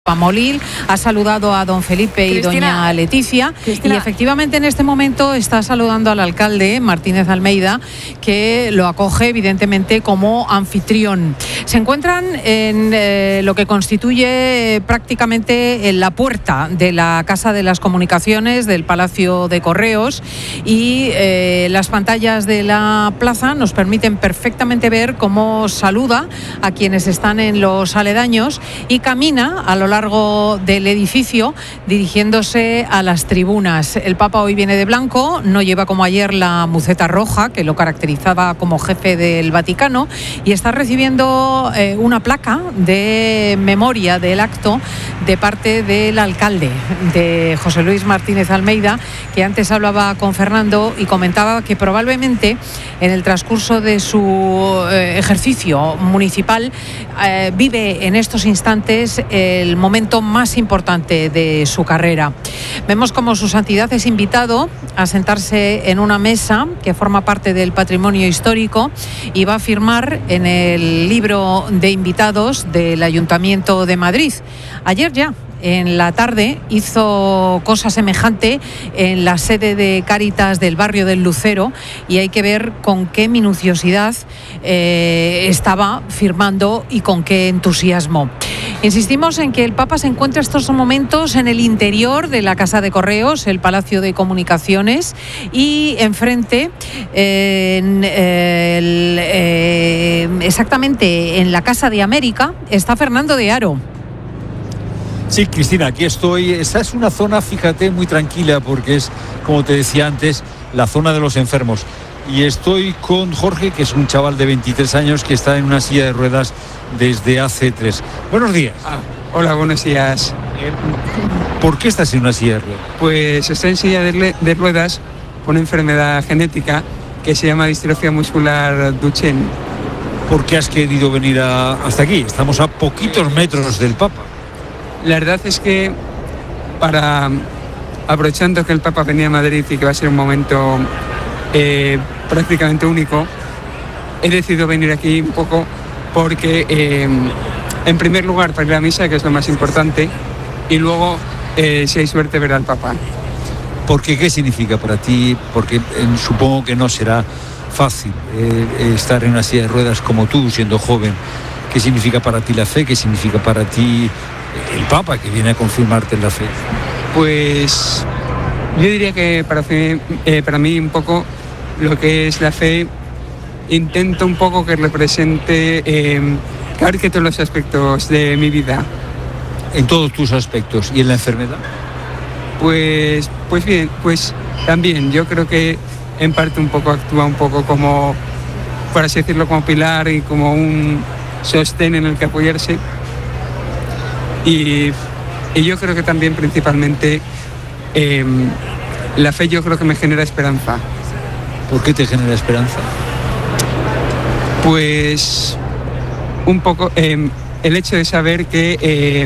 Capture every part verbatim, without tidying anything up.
Molil, ha saludado a don Felipe y Cristina, doña Leticia Cristina. y efectivamente en este momento está saludando al alcalde Martínez Almeida, que lo acoge evidentemente como anfitrión. Se encuentran en eh, lo que constituye prácticamente en la puerta de la Casa de las Comunicaciones del Palacio de Correos y eh, las pantallas de la plaza nos permiten perfectamente ver cómo saluda a quienes están en los aledaños y camina a lo largo del edificio dirigiéndose a las tribunas. El Papa hoy viene de blanco, no lleva como ayer la muceta roja que lo caracterizaba como jefe del Vaticano y está recibiendo eh, una placa de memoria del acto de parte del alcalde, de José Luis Martínez Almeida, que antes hablaba con Fernando y comentaba que probablemente en el transcurso de su eh, ejercicio municipal eh, vive en estos instantes el momento más importante de su carrera. Vemos como su santidad es invitado a sentarse en una mesa que forma parte del patrimonio histórico y va a firmar en el libro de invitados del Ayuntamiento de Madrid. Ayer ya en la tarde hizo cosa semejante en la sede de Cáritas del barrio del Lucero y hay que ver con qué minuciosidad eh, estaba firmando y con qué entusiasmo. Insistimos en que el Papa se encuentra estos momentos en el interior de la Casa de Correos, el Palacio de Comunicaciones, y enfrente, eh, en, eh, el, eh, exactamente en la Casa de América, está Fernando de Haro. Sí, Cristina, aquí estoy. Esta es una zona, fíjate, muy tranquila porque es, como te decía antes, la zona de los enfermos. Y estoy con Jorge, que es un chaval de veintitrés años que está en una silla de ruedas desde hace tres. Buenos días. Ah, hola, buenos días. ¿Por qué estás en una silla de ruedas? Pues estoy en silla de, de ruedas por una enfermedad genética que se llama distrofia muscular Duchenne. ¿Por qué has querido venir a, hasta aquí? Estamos a poquitos metros del Papa. La verdad es que, para aprovechando que el Papa venía a Madrid y que va a ser un momento eh, prácticamente único, he decidido venir aquí un poco porque, eh, en primer lugar, para ir a la misa, que es lo más importante, y luego, eh, si hay suerte, ver al Papa. ¿Por qué? ¿Qué significa para ti? Porque eh, supongo que no será fácil eh, estar en una silla de ruedas como tú, siendo joven. ¿Qué significa para ti la fe? ¿Qué significa para ti el Papa que viene a confirmarte en la fe? Pues yo diría que para, fe, eh, para mí un poco lo que es la fe, intento un poco que represente eh, que abarque todos los aspectos de mi vida. En todos tus aspectos. ¿Y en la enfermedad? Pues, pues bien, pues también yo creo que en parte un poco actúa un poco como, por así decirlo, como pilar y como un sostén en el que apoyarse. Y, y yo creo que también principalmente eh, la fe yo creo que me genera esperanza. ¿Por qué te genera esperanza? Pues un poco eh, el hecho de saber que eh,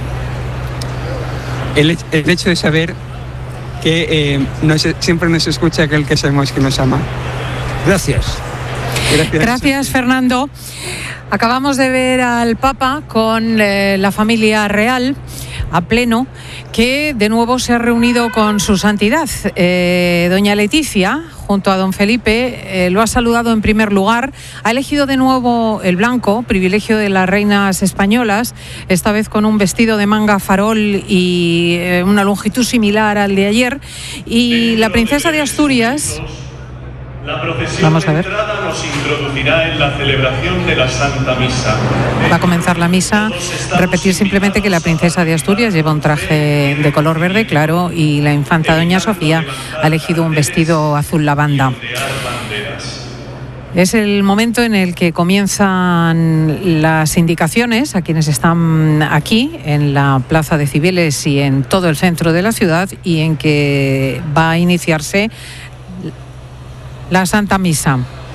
el, el hecho de saber que eh, nos, siempre nos escucha aquel que sabemos que nos ama. Gracias. Gracias, Gracias Fernando. Acabamos de ver al Papa con eh, la familia real a pleno, que de nuevo se ha reunido con su santidad. Eh, doña Leticia, junto a don Felipe, eh, lo ha saludado en primer lugar. Ha elegido de nuevo el blanco, privilegio de las reinas españolas, esta vez con un vestido de manga farol y eh, una longitud similar al de ayer. Y la princesa de Asturias... La procesión Vamos a ver. de entrada nos introducirá en la celebración de la Santa Misa. Va a comenzar la misa. Repetir simplemente que la princesa de Asturias lleva un traje de color verde claro y la infanta doña Sofía ha elegido un vestido azul lavanda. Es el momento en el que comienzan las indicaciones a quienes están aquí en la Plaza de Cibeles y en todo el centro de la ciudad y en que va a iniciarse la Santa Misa.